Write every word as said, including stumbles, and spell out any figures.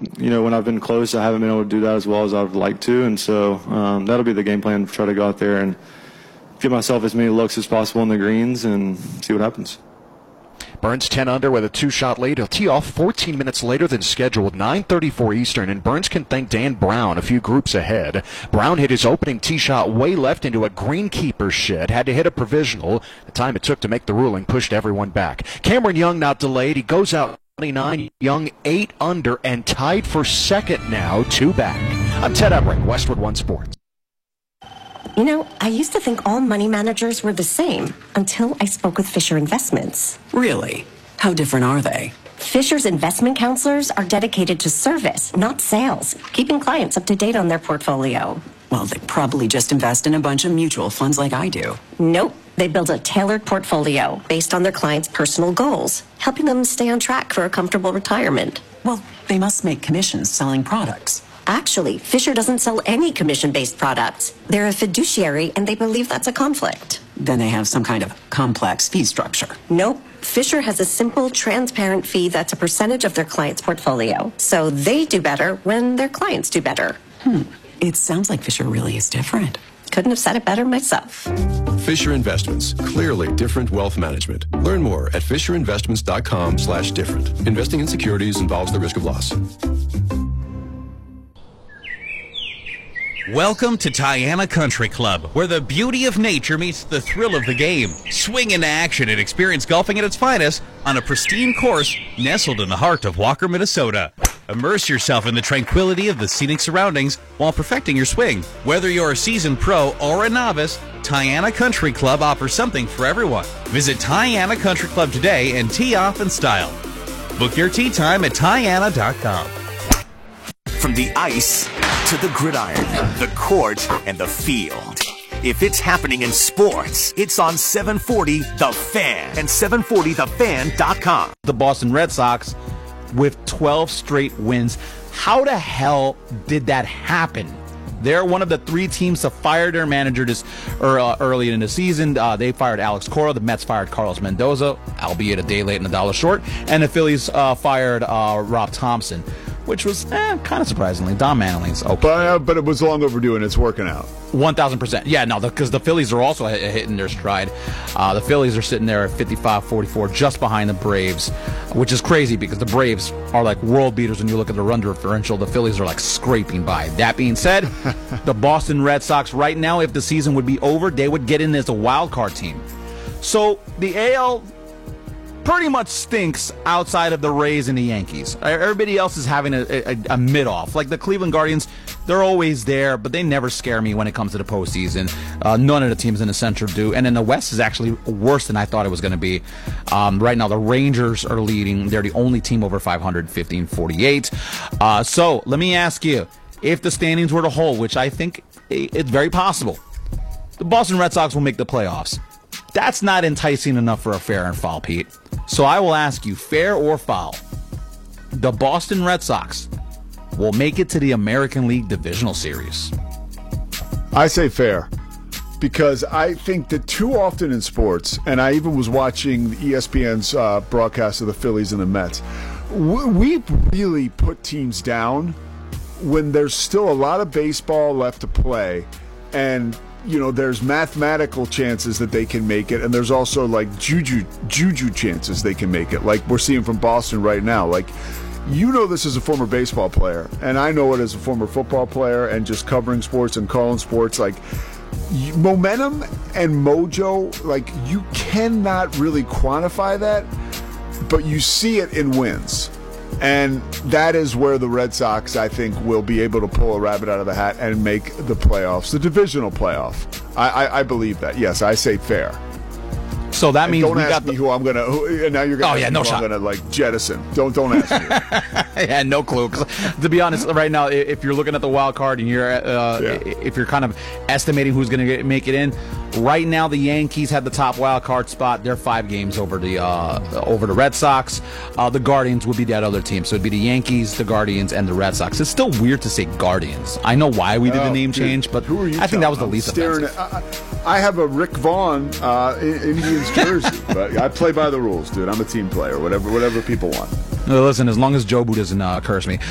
you know, when I've been close, I haven't been able to do that as well as I would like to. And so um, that'll be the game plan, try to go out there and give myself as many looks as possible in the greens and see what happens. Burns ten under with a two-shot lead. He'll tee off fourteen minutes later than scheduled, nine thirty-four Eastern, and Burns can thank Dan Brown a few groups ahead. Brown hit his opening tee shot way left into a greenkeeper's shed, had to hit a provisional. The time it took to make the ruling pushed everyone back. Cameron Young not delayed. He goes out twenty-nine. Young eight under and tied for second now, two back. I'm Ted Ebrick, Westwood One Sports. You know, I used to think all money managers were the same until I spoke with Fisher Investments. Really? How different are they? Fisher's investment counselors are dedicated to service, not sales, keeping clients up to date on their portfolio. Well, they probably just invest in a bunch of mutual funds like I do. Nope. They build a tailored portfolio based on their clients' personal goals, helping them stay on track for a comfortable retirement. Well, they must make commissions selling products. Actually, Fisher doesn't sell any commission-based products. They're a fiduciary, and they believe that's a conflict. Then they have some kind of complex fee structure. Nope. Fisher has a simple, transparent fee that's a percentage of their client's portfolio. So they do better when their clients do better. Hmm. It sounds like Fisher really is different. Couldn't have said it better myself. Fisher Investments. Clearly different wealth management. Learn more at fisherinvestments.com slash different. Investing in securities involves the risk of loss. Welcome to Tiana Country Club, where the beauty of nature meets the thrill of the game. Swing into action and experience golfing at its finest on a pristine course nestled in the heart of Walker, Minnesota. Immerse yourself in the tranquility of the scenic surroundings while perfecting your swing. Whether you're a seasoned pro or a novice, Tiana Country Club offers something for everyone. Visit Tiana Country Club today and tee off in style. Book your tee time at Tiana dot com. From the ice to the gridiron, the court, and the field. If it's happening in sports, it's on seven forty The Fan and seven forty the fan dot com. The Boston Red Sox with twelve straight wins. How the hell did that happen? They're one of the three teams to fire their manager this er, uh, early in the season. Uh, they fired Alex Cora. The Mets fired Carlos Mendoza, albeit a day late and a dollar short. And the Phillies uh, fired uh, Rob Thompson, which was eh, kind of surprisingly. Don Manneling's okay. But, uh, but it was long overdue, and it's working out. one thousand percent. Yeah, no, because the, the Phillies are also h- hitting their stride. Uh, the Phillies are sitting there at fifty-five forty-four, just behind the Braves, which is crazy because the Braves are like world beaters when you look at the run differential. The Phillies are like scraping by. That being said, the Boston Red Sox right now, if the season would be over, they would get in as a wild card team. So the A L pretty much stinks outside of the Rays and the Yankees. Everybody else is having a, a, a mid-off. Like the Cleveland Guardians, they're always there, but they never scare me when it comes to the postseason. Uh, none of the teams in the Central do. And then the West is actually worse than I thought it was going to be. Um, right now, the Rangers are leading. They're the only team over five hundred, fifteen forty-eight. Uh, so let me ask you, if the standings were to hold, which I think it's very possible, the Boston Red Sox will make the playoffs. That's not enticing enough for a fair and foul, Pete. So I will ask you, fair or foul, the Boston Red Sox will make it to the American League Divisional Series. I say fair, because I think that too often in sports, and I even was watching E S P N's uh, broadcast of the Phillies and the Mets, we really put teams down when there's still a lot of baseball left to play, and you know, there's mathematical chances that they can make it, and there's also like juju juju chances they can make it, like we're seeing from Boston right now. Like, you know this as a former baseball player, and I know it as a former football player and just covering sports and calling sports. Like, momentum and mojo, like, you cannot really quantify that, but you see it in wins. And that is where the Red Sox, I think, will be able to pull a rabbit out of the hat and make the playoffs, the divisional playoff. I, I, I believe that. Yes, I say fair. So that and means don't we ask got me the... who I'm gonna. Who, and now you're gonna. Oh yeah, no who shot. I'm gonna like jettison. Don't don't ask me. Yeah, no clue. To be honest, right now, if you're looking at the wild card and you're, uh, Yeah. if you're kind of estimating who's going to make it in, right now the Yankees have the top wild card spot. They're five games over the uh, over the Red Sox. Uh, the Guardians would be that other team, so it'd be the Yankees, the Guardians, and the Red Sox. It's still weird to say Guardians. I know why we did Oh, the name dude, change, but who are you I think that was the telling? least I'm staring offensive. at- I, I have a Rick Vaughn uh, Indians jersey, but I play by the rules, dude. I'm a team player. Whatever whatever people want. No, listen, as long as Jobu doesn't uh, curse me.